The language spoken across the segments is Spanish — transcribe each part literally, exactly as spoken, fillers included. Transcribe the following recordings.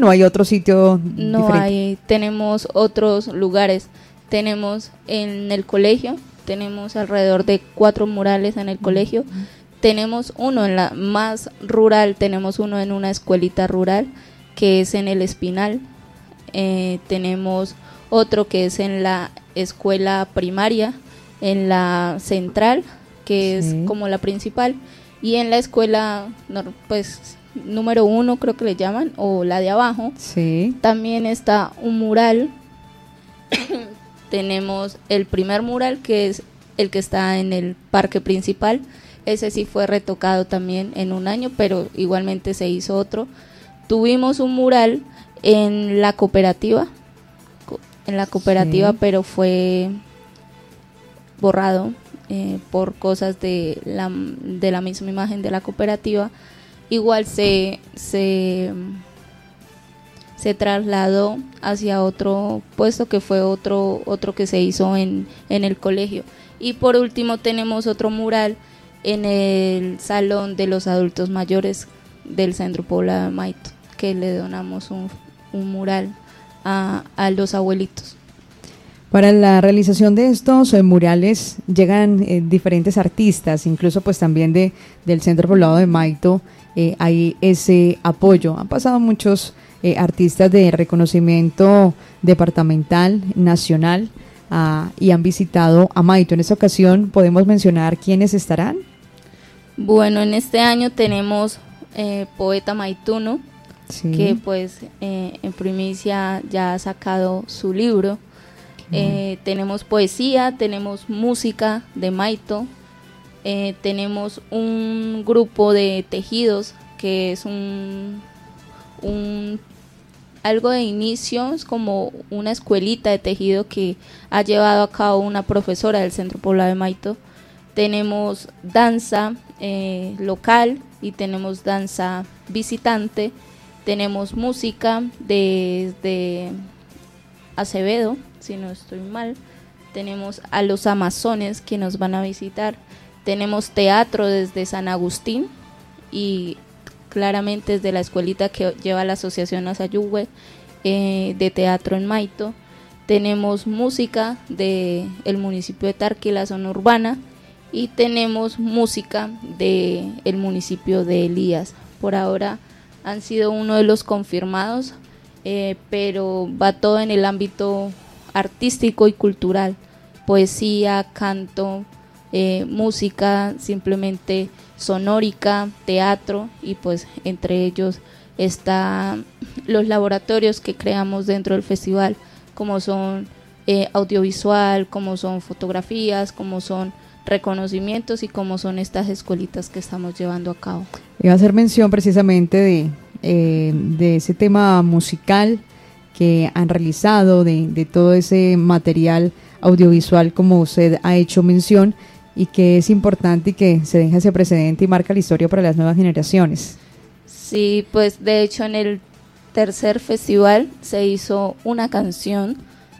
también o hay otro sitio No diferente? hay, tenemos otros lugares. Tenemos en el colegio, tenemos alrededor de cuatro murales en el colegio. Uh-huh. Tenemos uno en la más rural, tenemos uno en una escuelita rural que es en el Espinal. Eh, tenemos otro que es en la escuela primaria, en la central, que sí. es como la principal, y en la escuela, pues, número uno creo que le llaman, o la de abajo, sí. también está un mural. Tenemos el primer mural, que es el que está en el parque principal. Ese sí fue retocado también en un año, pero igualmente se hizo otro. Tuvimos un mural en la cooperativa, en la cooperativa, sí. pero fue borrado eh, por cosas de la, de la misma imagen de la cooperativa. Igual se, se, se trasladó hacia otro puesto que fue otro, otro que se hizo en, en el colegio. Y por último tenemos otro mural en el salón de los adultos mayores del Centro Poblado de Maito, que le donamos un, un mural a, a los abuelitos. Para la realización de estos eh, murales llegan eh, diferentes artistas, incluso pues también de del Centro Poblado de Maito eh, hay ese apoyo. Han pasado muchos eh, artistas de reconocimiento departamental, nacional, uh, y han visitado a Maito. En esta ocasión, ¿podemos mencionar quiénes estarán? Bueno, en este año tenemos eh, poeta maituno, sí. que pues eh, en primicia ya ha sacado su libro. Eh, tenemos poesía, tenemos música de Maito, eh, tenemos un grupo de tejidos que es un, un algo de inicio, es como una escuelita de tejido que ha llevado a cabo una profesora del Centro Poblado de Maito. Tenemos danza eh, local y tenemos danza visitante, tenemos música de, de Acevedo, si no estoy mal, tenemos a los amazones que nos van a visitar, tenemos teatro desde San Agustín y claramente desde la escuelita que lleva la Asociación Azayuhue eh, de teatro en Maito, tenemos música del municipio de Tarqui, la zona urbana, y tenemos música del municipio de Elías. Por ahora han sido uno de los confirmados, eh, pero va todo en el ámbito artístico y cultural, poesía, canto, eh, música, simplemente sonórica, teatro, y pues entre ellos están los laboratorios que creamos dentro del festival, como son eh, audiovisual, como son fotografías, como son reconocimientos y como son estas escuelitas que estamos llevando a cabo. Iba a hacer mención precisamente de, eh, de ese tema musical que han realizado, de, de todo ese material audiovisual como usted ha hecho mención, y que es importante y que se deja ese precedente y marca la historia para las nuevas generaciones. Sí, pues de hecho en el tercer festival se hizo una canción,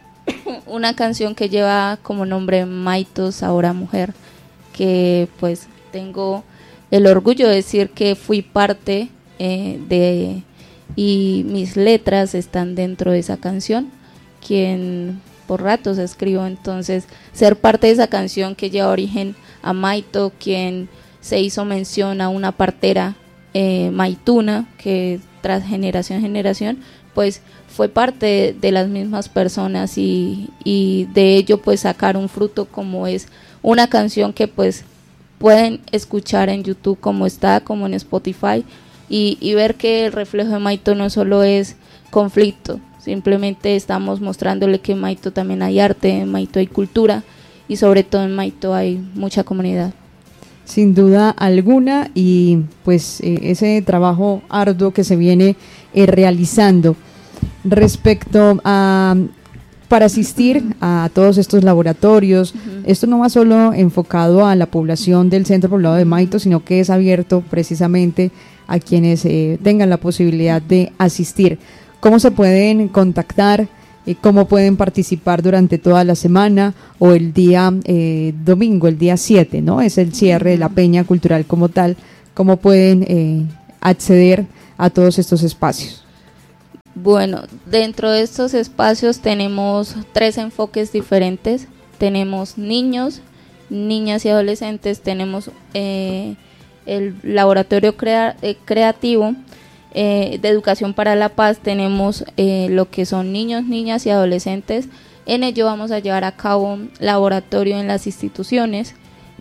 una canción que lleva como nombre Maito Sabor a Mujer, que pues tengo el orgullo de decir que fui parte eh, de... y mis letras están dentro de esa canción, quien por ratos escribo. Entonces ser parte de esa canción que lleva origen a Maito, quien se hizo mención a una partera eh, maituna que tras generación en generación pues fue parte de, de las mismas personas, y, y de ello pues sacar un fruto como es una canción que pues pueden escuchar en YouTube como está, como en Spotify, Y, y ver que el reflejo de Maito no solo es conflicto, simplemente estamos mostrándole que en Maito también hay arte, en Maito hay cultura y sobre todo en Maito hay mucha comunidad. Sin duda alguna, y pues eh, ese trabajo arduo que se viene eh, realizando respecto a para asistir a todos estos laboratorios. Uh-huh. Esto no va solo enfocado a la población del Centro Poblado de Maito, sino que es abierto precisamente a quienes eh, tengan la posibilidad de asistir. ¿Cómo se pueden contactar? Eh, ¿Cómo pueden participar durante toda la semana o el día eh, domingo, el día siete, ¿no? Es el cierre de la Peña Cultural como tal. ¿Cómo pueden eh, acceder a todos estos espacios? Bueno, dentro de estos espacios tenemos tres enfoques diferentes. Tenemos niños, niñas y adolescentes, tenemos eh, el laboratorio crea- eh, creativo eh, de educación para la paz, tenemos eh, lo que son niños, niñas y adolescentes. En ello vamos a llevar a cabo un laboratorio en las instituciones,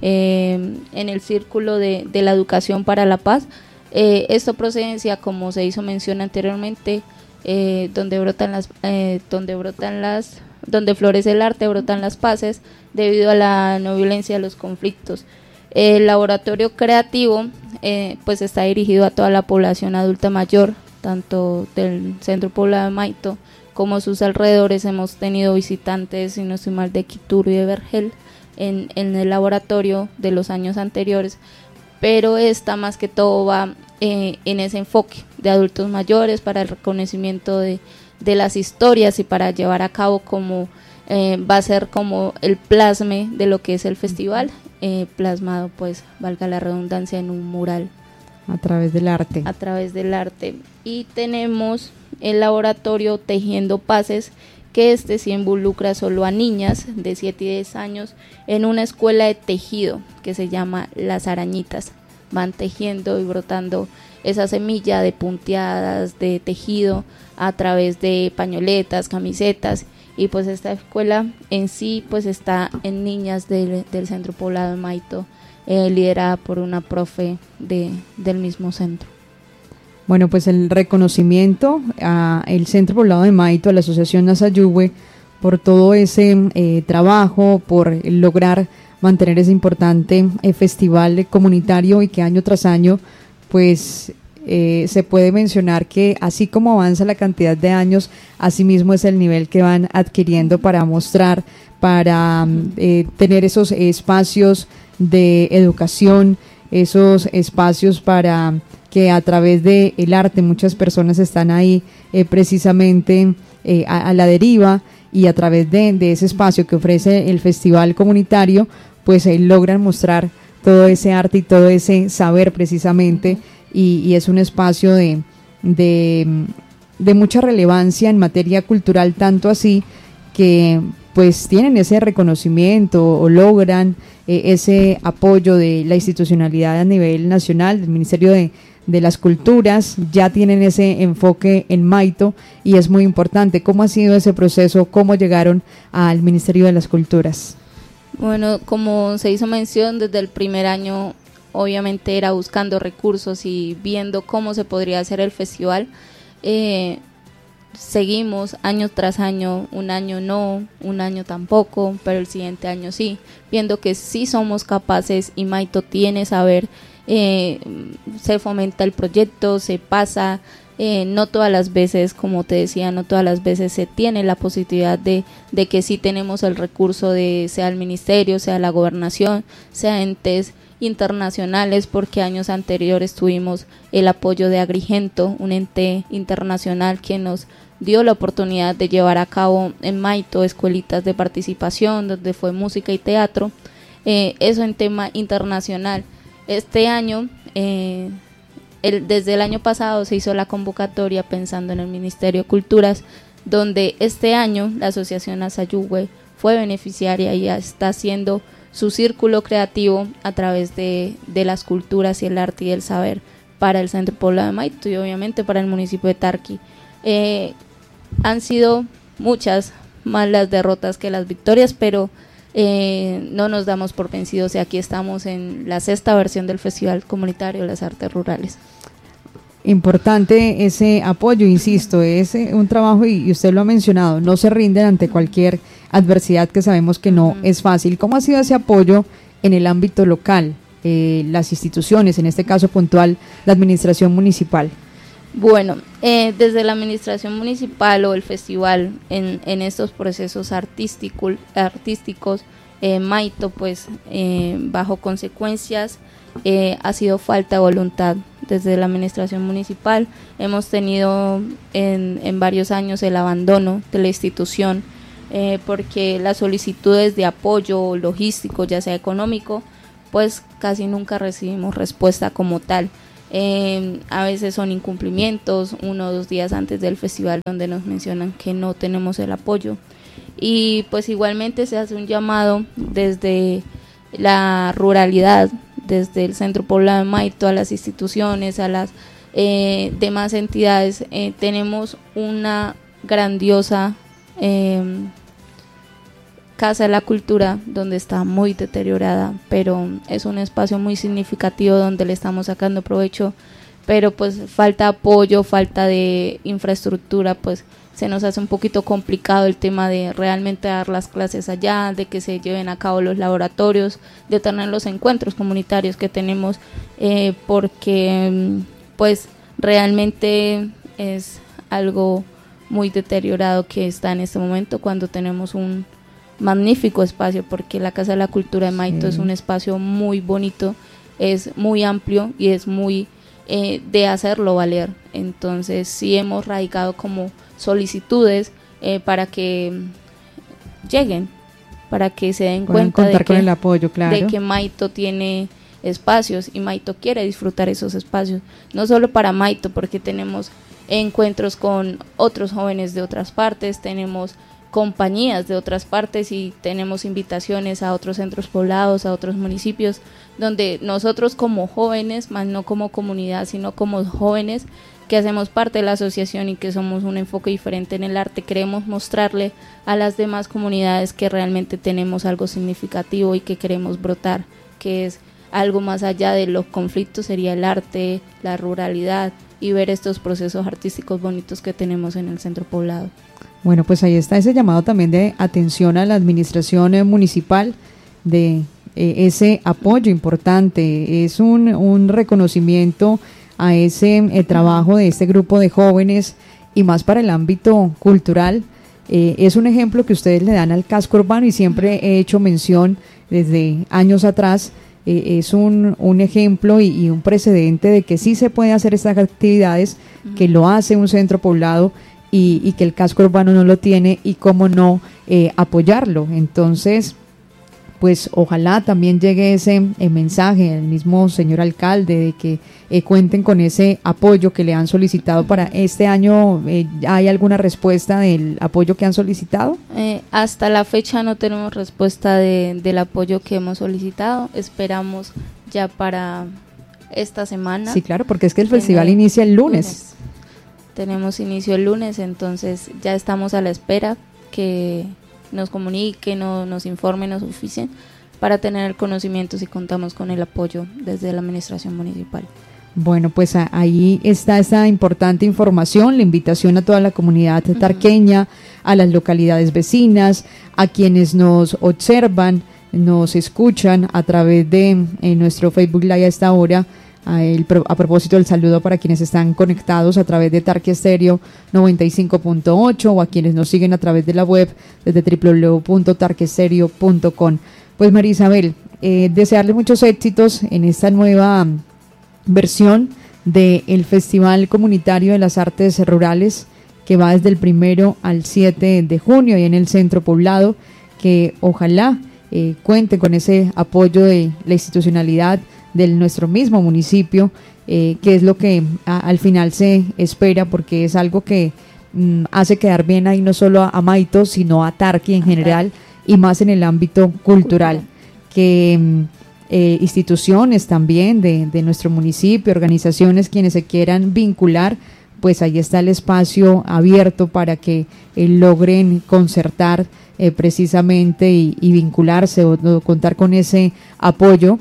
eh, en el círculo de, de la educación para la paz. Eh, esto procedencia, como se hizo mención anteriormente, eh, donde brotan las, eh, donde brotan las, donde florece el arte, brotan las paces, debido a la no violencia de los conflictos. El laboratorio creativo, eh, pues está dirigido a toda la población adulta mayor, tanto del centro poblado de Maito como sus alrededores. Hemos tenido visitantes, si no estoy mal, de Quituro y de Vergel en, en el laboratorio de los años anteriores, pero esta más que todo va eh, en ese enfoque de adultos mayores para el reconocimiento de, de las historias y para llevar a cabo como eh, va a ser como el plasme de lo que es el festival, eh, plasmado, pues valga la redundancia, en un mural. A través del arte. A través del arte. Y tenemos el laboratorio Tejiendo Paces, que este sí involucra solo a niñas de siete y diez años en una escuela de tejido que se llama Las Arañitas. Van tejiendo y brotando esa semilla de punteadas de tejido a través de pañoletas, camisetas, y pues esta escuela en sí pues está en niñas del, del centro poblado de Maito, eh, liderada por una profe de, del mismo centro. Bueno, pues el reconocimiento al Centro Poblado de Maito, a la Asociación Nasayuwe, por todo ese eh, trabajo, por lograr mantener ese importante eh, festival comunitario, y que año tras año, pues eh, se puede mencionar que así como avanza la cantidad de años, así mismo es el nivel que van adquiriendo para mostrar, para eh, tener esos espacios de educación, esos espacios para que a través del el arte muchas personas están ahí eh, precisamente eh, a, a la deriva, y a través de, de ese espacio que ofrece el festival comunitario, pues eh, logran mostrar todo ese arte y todo ese saber precisamente, y, y es un espacio de, de, de mucha relevancia en materia cultural, tanto así que pues tienen ese reconocimiento o logran eh, ese apoyo de la institucionalidad a nivel nacional, del Ministerio de, de las Culturas. Ya tienen ese enfoque en Maito y es muy importante. ¿Cómo ha sido ese proceso? ¿Cómo llegaron al Ministerio de las Culturas? Bueno, como se hizo mención, desde el primer año obviamente era buscando recursos y viendo cómo se podría hacer el festival. Eh, seguimos año tras año, un año no, un año tampoco, pero el siguiente año sí, viendo que sí somos capaces y Maito tiene saber, eh, se fomenta el proyecto, se pasa, eh, no todas las veces, como te decía, no todas las veces se tiene la posibilidad de, de que sí tenemos el recurso de, sea el ministerio, sea la gobernación, sea entes internacionales, porque años anteriores tuvimos el apoyo de Agrigento, un ente internacional que nos dio la oportunidad de llevar a cabo en Maito escuelitas de participación, donde fue música y teatro, eh, eso en tema internacional. Este año, eh, el, desde el año pasado se hizo la convocatoria pensando en el Ministerio de Culturas, donde este año la Asociación Nasayuwe fue beneficiaria y ya está haciendo su círculo creativo a través de, de las culturas y el arte y el saber para el Centro Poblado de Maito y obviamente para el municipio de Tarqui. Eh, han sido muchas más las derrotas que las victorias, pero eh, no nos damos por vencidos y aquí estamos en la sexta versión del Festival Comunitario de las Artes Rurales. Importante ese apoyo, insisto, es un trabajo y, y usted lo ha mencionado, no se rinden ante cualquier adversidad, que sabemos que no uh-huh. es fácil. ¿Cómo ha sido ese apoyo en el ámbito local, eh, las instituciones, en este caso puntual, la administración municipal? Bueno, eh, desde la administración municipal o el festival en, en estos procesos artístico, artísticos, eh, Maito, pues eh, bajo consecuencias, eh, ha sido falta de voluntad. Desde la administración municipal hemos tenido en, en varios años el abandono de la institución, eh, porque las solicitudes de apoyo logístico, ya sea económico, pues casi nunca recibimos respuesta como tal. Eh, a veces son incumplimientos, uno o dos días antes del festival, donde nos mencionan que no tenemos el apoyo. Y pues igualmente se hace un llamado desde la ruralidad, desde el Centro Poblado de Maito, a las instituciones, a las eh, demás entidades. Eh, tenemos una grandiosa eh, Casa de la Cultura, donde está muy deteriorada, pero es un espacio muy significativo donde le estamos sacando provecho, pero pues falta apoyo, falta de infraestructura, pues se nos hace un poquito complicado el tema de realmente dar las clases allá, de que se lleven a cabo los laboratorios, de tener los encuentros comunitarios que tenemos, eh, porque pues realmente es algo muy deteriorado que está en este momento, cuando tenemos un magnífico espacio, porque la Casa de la Cultura de Maito sí. es un espacio muy bonito, es muy amplio y es muy eh, de hacerlo valer. Entonces sí hemos radicado como solicitudes eh, para que lleguen, para que se den Pueden cuenta contar de con que, el apoyo, claro. de que Maito tiene espacios y Maito quiere disfrutar esos espacios, no solo para Maito, porque tenemos encuentros con otros jóvenes de otras partes, tenemos compañías de otras partes y tenemos invitaciones a otros centros poblados, a otros municipios, donde nosotros como jóvenes, más no como comunidad, sino como jóvenes que hacemos parte de la asociación y que somos un enfoque diferente en el arte, queremos mostrarle a las demás comunidades que realmente tenemos algo significativo y que queremos brotar, que es algo más allá de los conflictos, sería el arte, la ruralidad y ver estos procesos artísticos bonitos que tenemos en el centro poblado. Bueno, pues ahí está ese llamado también de atención a la administración eh, municipal, de eh, ese apoyo importante, es un, un reconocimiento a ese eh, trabajo de este grupo de jóvenes y más para el ámbito cultural. Eh, es un ejemplo que ustedes le dan al casco urbano y siempre he hecho mención desde años atrás, eh, es un, un ejemplo y, y un precedente de que sí se puede hacer estas actividades, uh-huh. que lo hace un centro poblado y, y que el casco urbano no lo tiene y cómo no eh, apoyarlo. Entonces, pues ojalá también llegue ese eh, mensaje al mismo señor alcalde de que eh, cuenten con ese apoyo que le han solicitado para este año. Eh, ¿hay alguna respuesta del apoyo que han solicitado? Eh, hasta la fecha no tenemos respuesta de, del apoyo que hemos solicitado. Esperamos ya para esta semana. Sí, claro, porque es que el festival Tener, inicia el lunes. lunes. Tenemos inicio el lunes, entonces ya estamos a la espera que nos comuniquen, no, nos informen, nos oficien para tener el conocimiento si contamos con el apoyo desde la administración municipal. Bueno, pues a, ahí está esta importante información, la invitación a toda la comunidad tarqueña, uh-huh. a las localidades vecinas, a quienes nos observan, nos escuchan a través de eh, nuestro Facebook Live a esta hora. A, el, a propósito del saludo para quienes están conectados a través de Tarque Estéreo noventa y cinco punto ocho o a quienes nos siguen a través de la web desde doble u doble u doble u punto tarque estéreo punto com. Pues María Isabel, eh, desearle muchos éxitos en esta nueva versión del Festival Comunitario de las Artes Rurales que va desde el primero al siete de junio y en el Centro Poblado, que ojalá eh, cuente con ese apoyo de la institucionalidad de nuestro mismo municipio, eh, que es lo que a, al final se espera, porque es algo que mm, hace quedar bien ahí no solo a, a Maito, sino a Tarqui en general y más en el ámbito cultural, que mm, eh, instituciones también de, de nuestro municipio, organizaciones quienes se quieran vincular, pues ahí está el espacio abierto para que eh, logren concertar eh, precisamente y, y vincularse o, o contar con ese apoyo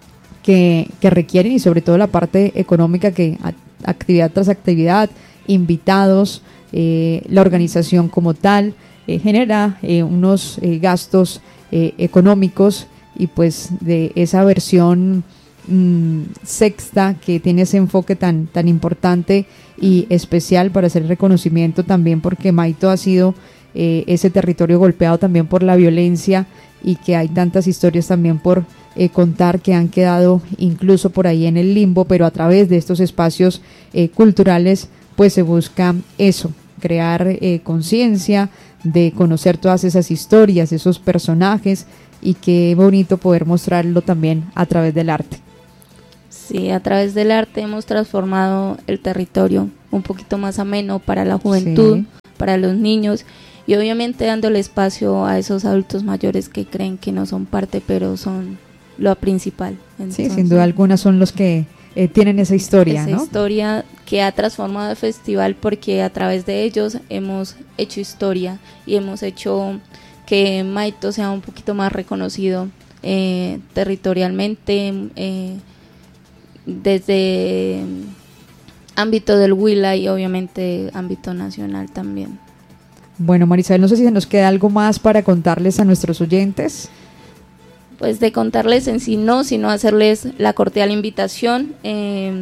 Que, que requieren y sobre todo la parte económica que a, actividad tras actividad, invitados, eh, la organización como tal, eh, genera eh, unos eh, gastos eh, económicos y pues de esa versión mmm, sexta que tiene ese enfoque tan, tan importante y especial para hacer el reconocimiento también porque Maito ha sido eh, ese territorio golpeado también por la violencia y que hay tantas historias también por Eh, contar que han quedado incluso por ahí en el limbo, pero a través de estos espacios eh, culturales pues se busca eso, crear eh, conciencia, de conocer todas esas historias, esos personajes y qué bonito poder mostrarlo también a través del arte. Sí, a través del arte hemos transformado el territorio un poquito más ameno para la juventud, sí. para los niños y obviamente dándole espacio a esos adultos mayores que creen que no son parte, pero son lo principal. Entonces, sí, sin duda alguna son los que eh, tienen esa historia, esa ¿no? historia que ha transformado el festival porque a través de ellos hemos hecho historia y hemos hecho que Maito sea un poquito más reconocido eh, territorialmente, eh, desde ámbito del Huila y obviamente ámbito nacional también. Bueno, Marisabel, no sé si se nos queda algo más para contarles a nuestros oyentes. Pues de contarles en sí no, sino hacerles la cordial invitación. Eh,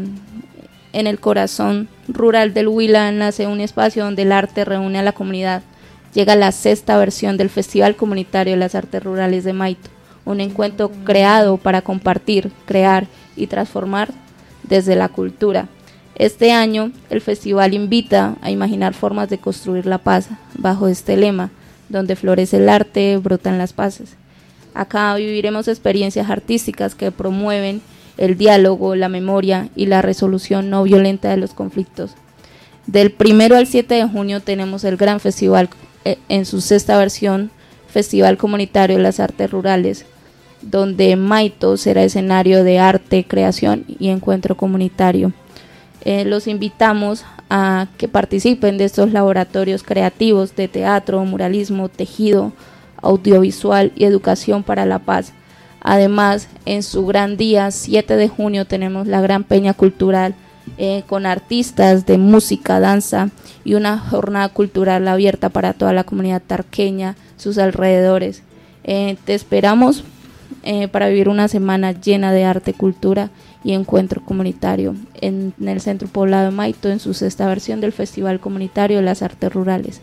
en el corazón rural del Huila nace un espacio donde el arte reúne a la comunidad. Llega la sexta versión del Festival Comunitario de las Artes Rurales de Maito, un encuentro creado para compartir, crear y transformar desde la cultura. Este año el festival invita a imaginar formas de construir la paz bajo este lema, donde florece el arte, brotan las paces. Acá viviremos experiencias artísticas que promueven el diálogo, la memoria y la resolución no violenta de los conflictos. Del primero al siete de junio tenemos el gran festival eh, en su sexta versión, Festival Comunitario de las Artes Rurales, donde Maito será escenario de arte, creación y encuentro comunitario. Eh, los invitamos a que participen de estos laboratorios creativos de teatro, muralismo, tejido, audiovisual y educación para la paz. Además, en su gran día, siete de junio, tenemos la gran peña cultural eh, con artistas de música, danza y una jornada cultural abierta para toda la comunidad tarqueña, sus alrededores. Eh, te esperamos eh, para vivir una semana llena de arte, cultura y encuentro comunitario en, en el Centro Poblado de Maito, en su sexta versión del Festival Comunitario de las Artes Rurales.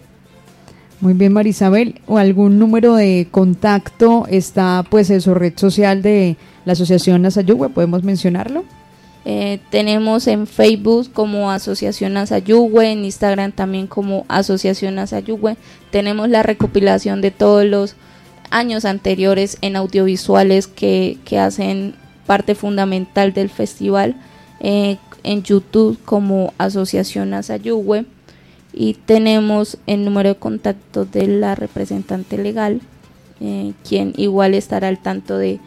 Muy bien, Marisabel, ¿o algún número de contacto está pues en su red social de la Asociación Azayugüe? ¿Podemos mencionarlo? Eh, tenemos en Facebook como Asociación Azayugüe, en Instagram también como Asociación Azayugüe. Tenemos la recopilación de todos los años anteriores en audiovisuales que, que hacen parte fundamental del festival, eh, en YouTube como Asociación Azayugüe, y tenemos el número de contacto de la representante legal, eh, quien igual estará al tanto de,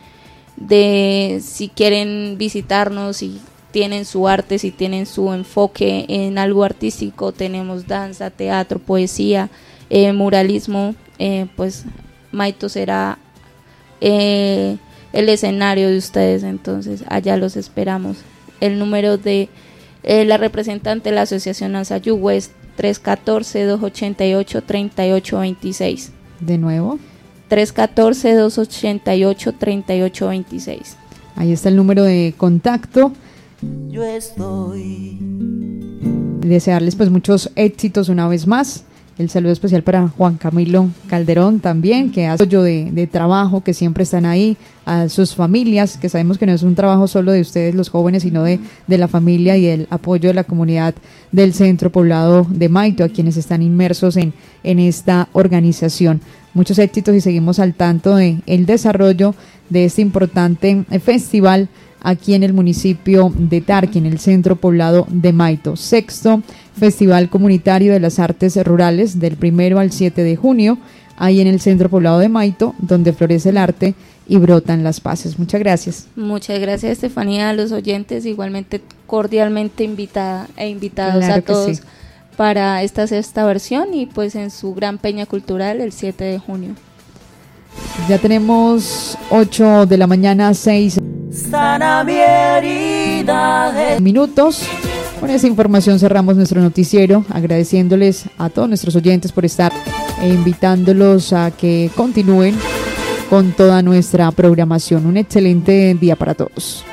de si quieren visitarnos, si tienen su arte, si tienen su enfoque en algo artístico. Tenemos danza, teatro, poesía, eh, muralismo, eh, pues Maito será eh, el escenario de ustedes, entonces allá los esperamos. El número de eh, la representante de la Asociación Azayugüe es tres uno cuatro, dos ocho ocho, tres ocho dos seis. De nuevo. tres uno cuatro, dos ocho ocho, tres ocho dos seis. Ahí está el número de contacto. Yo estoy. Desearles pues muchos éxitos una vez más. El saludo especial para Juan Camilo Calderón también, que hace apoyo de, de trabajo, que siempre están ahí, a sus familias, que sabemos que no es un trabajo solo de ustedes los jóvenes, sino de, de la familia y el apoyo de la comunidad del Centro Poblado de Maito, a quienes están inmersos en, en esta organización. Muchos éxitos y seguimos al tanto de el desarrollo de este importante festival aquí en el municipio de Tarqui, en el Centro Poblado de Maito. Sexto Festival Comunitario de las Artes Rurales, del primero al siete de junio, ahí en el Centro Poblado de Maito, donde florece el arte y brotan las paces. Muchas gracias. Muchas gracias, Estefanía, a los oyentes, igualmente cordialmente invitada e invitados claro a todos sí. para esta sexta versión y pues en su gran peña cultural el siete de junio. Ya tenemos ocho de la mañana, seis Sana mi herida. minutos. Con esa información cerramos nuestro noticiero, agradeciéndoles a todos nuestros oyentes por estar e invitándolos a que continúen con toda nuestra programación. Un excelente día para todos.